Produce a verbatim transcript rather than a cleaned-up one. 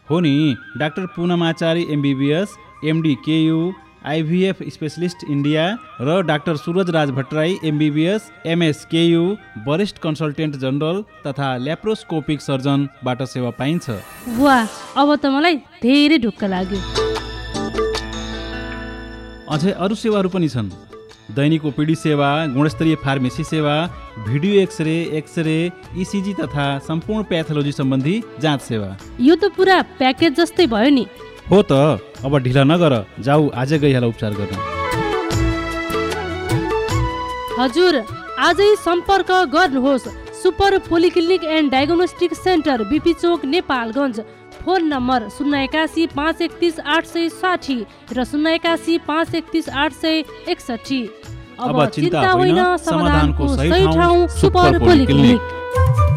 हो नि, doctor पूनमाचारी MBBS, MD केयू, IVF specialist India र डाक्टर सूरज राज भट्टराई एमबीबीएस, एमएस केयू, वरिष्ठ कन्सल्टेन्ट जनरल तथा ल्याप्रोस्कोपिक सर्जनबाट सेवा पाइन्छ। वाह, अब त मलाई धेरै ढुक्क लाग्यो। अझै अरू सेवाहरू पनि छन्। दैनिक ओपीडी सेवा, गुणस्तरीय फार्मेसी सेवा, भिडियो एक्सरे, एक्सरे, इसिजी तथा सम्पूर्ण प्याथोलोजी सम्बन्धी जाँच सेवा। यो त पुरा प्याकेज जस्तै भयो नि। हो त, अब ढिला नगर, जाऊ आजै गइहाल उपचार गर्न। हजुर, आजै सम्पर्क गर्नुहोस् super polyclinic and diagnostic centre, BP Chowk, Nepalgunj. Phone number शून्य एकासी पाँच एकतिस आठ सय साठी र शून्य एकासी पाँच एकतिस आठ सय एकसठी। अब चिन्ता होइन, समाधानको सही ठाउँ सुपर पोलिक्लिनिक।